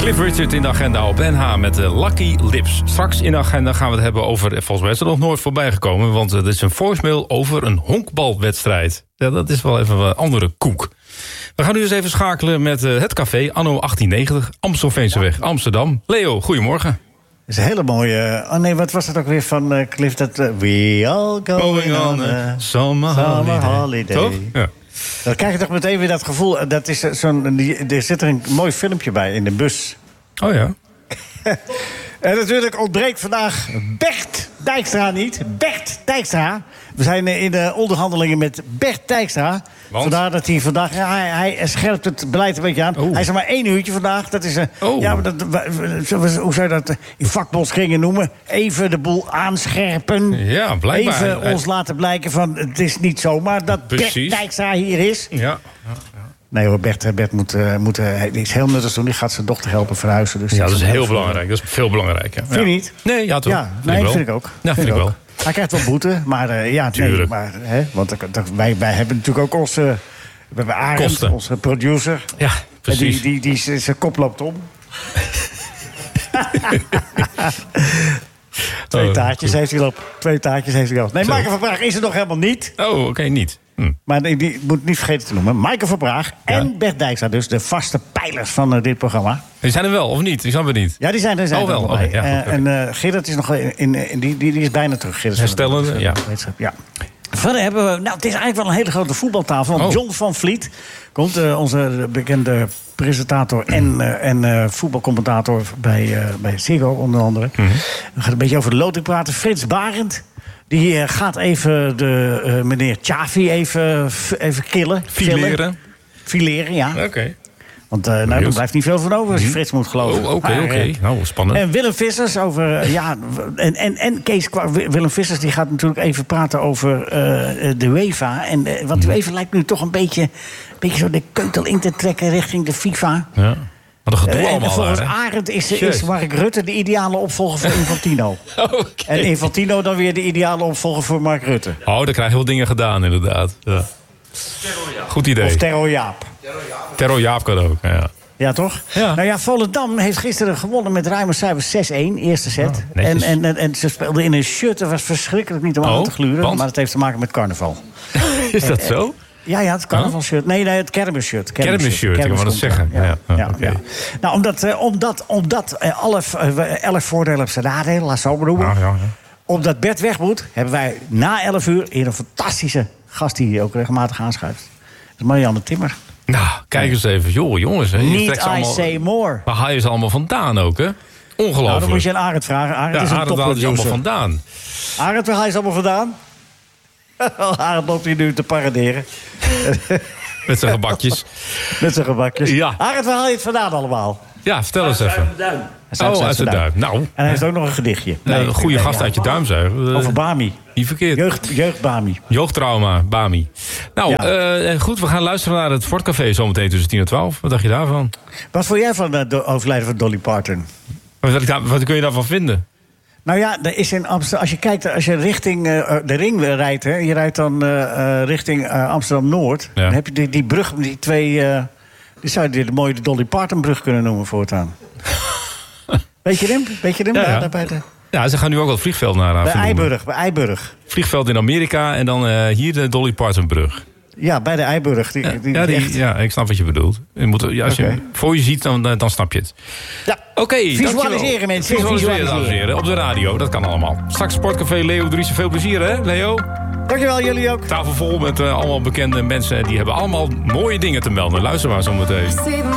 Cliff Richard in de agenda op NH met Lucky Lips. Straks in de agenda gaan we het hebben over... volgens mij is er nog nooit voorbij gekomen... want het is een voicemail over een honkbalwedstrijd. Ja, dat is wel even een andere koek. We gaan nu eens even schakelen met het café anno 1890... Amstelveenseweg, Amsterdam. Leo, goedemorgen. Dat is een hele mooie... Oh nee, wat was het ook weer van Cliff? Dat, we all going on a summer holiday. Toch? Ja. Dan krijg je toch meteen weer dat gevoel... Dat is er zit er een mooi filmpje bij in de bus. Oh ja. En natuurlijk ontbreekt vandaag Bert Dijkstra niet. Bert Dijkstra. We zijn in de onderhandelingen met Bert Dijkstra. Want? Vandaar dat hij vandaag... Ja, hij scherpt het beleid een beetje aan. Oh. Hij is er maar 1 uurtje vandaag. Dat is Oh. ja, maar hoe zou je dat in vakbondskringen noemen? Even de boel aanscherpen. Ja, blijkbaar. Even ons laten blijken van... Het is niet zomaar dat Precies. Bert Dijkstra hier is. Ja. Nee hoor, Bert moet iets heel nuttigs doen. Die gaat zijn dochter helpen verhuizen. Dus Ja, dat is heel belangrijk. Dat is veel belangrijker. Vind je niet? Nee, ja toch? Ja, nee, vind ik ook. Ja, vind ik wel. Hij krijgt wel boete, maar ja, nee, maar, want wij hebben natuurlijk ook onze... We hebben Arend, Kosten. onze producer. Ja, precies. Die zijn kop loopt om. Twee taartjes heeft hij op. Nee, Zo. Michael van Praag is er nog helemaal niet. Oh, oké, niet. Maar die moet niet vergeten te noemen. Michael van Praag en Bert Dijkstra, dus de vaste pijlers van dit programma. Die zijn er wel, of niet? Die zijn we niet. Ja, die zijn er Oh, wel. allebei. Oké, ja, goed, En Gerrit is nog die is bijna terug. Gerrit Herstellende, ja. Ja. Verder hebben we... Nou, het is eigenlijk wel een hele grote voetbaltafel. Want John van Vliet komt, onze bekende presentator en voetbalcommentator bij Ziggo onder andere. We gaan een beetje over de loting praten. Frits Barend, die gaat even de meneer Xavi even killen. Fileren, ja. Oké. Want er blijft niet veel van over als je Frits moet geloven. Oh, oké. Nou, spannend. En Willem Vissers over... En Kees Willem Vissers die gaat natuurlijk even praten over de UEFA. Want de UEFA lijkt nu toch een beetje zo de keutel in te trekken richting de FIFA. Ja. Wat een gedoe allemaal. En volgens daar, Arend is Mark Rutte de ideale opvolger voor Infantino. Okay. En Infantino dan weer de ideale opvolger voor Mark Rutte. Oh, daar krijg je heel dingen gedaan, inderdaad. Ja. Goed idee. Of Terro Jaap. Terro Jaap kan ook, ja. Ja, toch? Ja. Nou ja, Volendam heeft gisteren gewonnen met ruime cijfers 6-1, eerste set. Oh, en ze speelden in een shirt, dat was verschrikkelijk niet om aan te gluren. Want? Maar het heeft te maken met carnaval. Is dat zo? Ja, het carnavalshirt. Nee, het kermisshirt. Kermisshirt, ik wou dat zeggen. Ja. Nou, omdat elk voordeel heeft zijn nadeel, laat het zo benoemen. Ja. Omdat Bert weg moet, hebben wij na 11 uur hier een fantastische gast die hier ook regelmatig aanschuift. Dat is Marianne Timmer. Nou, kijk eens even. Jongens. Need I say more. Waar haal je ze allemaal vandaan ook, hè? Ongelooflijk. Nou, dan moet je aan Arend vragen. Arend is een Arend haalt je allemaal topproducer. vandaan. Arend, waar haal je ze allemaal vandaan? Arend loopt hier nu te paraderen. Met zijn gebakjes. Met zijn gebakjes. Ja. Arend, waar haal je het vandaan allemaal? Ja, vertel eens even. Uit de duim. Nou. En hij heeft ook nog een gedichtje. Een goede gast uit je duim, zeg. Over Bami. Niet verkeerd. Jeugd Bami. Jeugdtrauma, Bami. Nou, goed, we gaan luisteren naar het Sportcafé zometeen tussen 10 en 12. Wat dacht je daarvan? Wat vond jij van het overlijden van Dolly Parton? Wat kun je daarvan vinden? Nou ja, er is in Amsterdam, als je richting de ring rijdt, hè, je rijdt dan richting Amsterdam-Noord. Ja. Dan heb je die brug, die twee... die zou je de mooie Dolly Parton-brug kunnen noemen voortaan. Weet je hem? Ja. Daar bij de... Ja, ze gaan nu ook wel het vliegveld naar Bij Eiburg. Vliegveld in Amerika en dan hier de Dolly Parton-brug. Ja, bij de Eiburg. Ja, ik snap wat je bedoelt. Als je hem voor je ziet, dan snap je het. Ja. Oké, visualiseren, mensen. Visualiseren, dames en heren. Op de radio, dat kan allemaal. Straks Sportcafé Leo Driessen. Veel plezier, hè, Leo? Dankjewel, jullie ook. Tafel vol met allemaal bekende mensen. Die hebben allemaal mooie dingen te melden. Luister maar zo meteen.